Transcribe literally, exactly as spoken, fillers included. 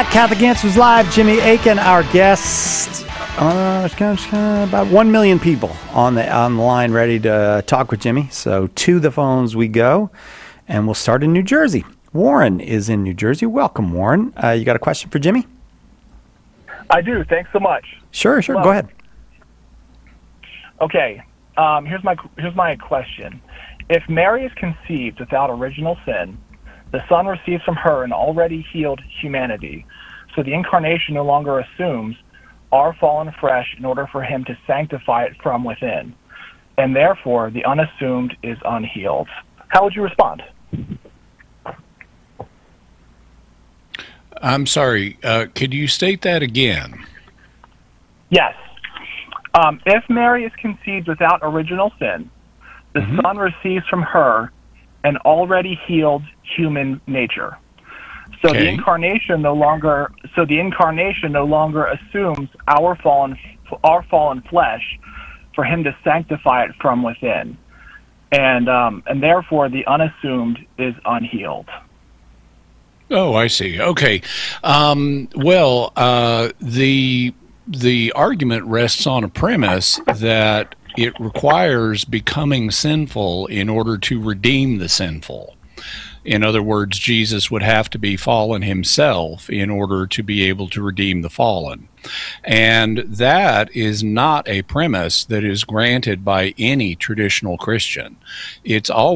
back. Catholic Answers Live. Jimmy Akin, our guest. Uh, about one million people on the on the line ready to talk with Jimmy. So to the phones we go, and we'll start in New Jersey. Warren is in New Jersey. Welcome, Warren. Uh, you got a question for Jimmy? I do. Thanks so much. Sure, sure. Hello. Go ahead. Okay. Um, here's my here's my question. If Mary is conceived without original sin, the Son receives from her an already healed humanity. So the incarnation no longer assumes our fallen flesh in order for him to sanctify it from within. And therefore, the unassumed is unhealed. How would you respond? I'm sorry. Uh, could you state that again? Yes. Um, if Mary is conceived without original sin, the mm-hmm. Son receives from her an already healed human nature. So okay. the incarnation no longer so the incarnation no longer assumes our fallen our fallen flesh for him to sanctify it from within. And um, and therefore the unassumed is unhealed. Oh, I see. Okay. Um, well, uh, the the argument rests on a premise that it requires becoming sinful in order to redeem the sinful. In other words, Jesus would have to be fallen himself in order to be able to redeem the fallen. And that is not a premise that is granted by any traditional Christian. It's all